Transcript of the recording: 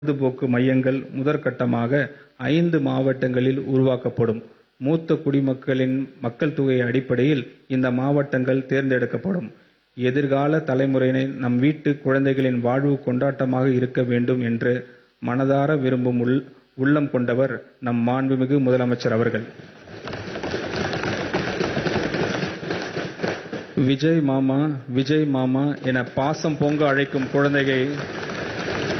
பொழுதுபோக்கு மையங்கள் முதற்கட்டமாக 5 மாவட்டங்களில் உருவாக்கப்படும். மூத்த குடிமக்களின் மக்கள் தொகை அடிப்படையில் இந்த மாவட்டங்கள் தேர்ந்தெடுக்கப்படும். எதிர்கால தலைமுறையினர் நம் வீட்டு குழந்தைகளின் வாழ்வு கொண்டாட்டமாக இருக்க வேண்டும் என்று மனதார விரும்பும் உள்ளம் கொண்டவர் நம் மாண்புமிகு முதலமைச்சர் அவர்கள். விஜய் மாமா விஜய் மாமா என பாசம் பொங்க அழைக்கும் குழந்தைகள்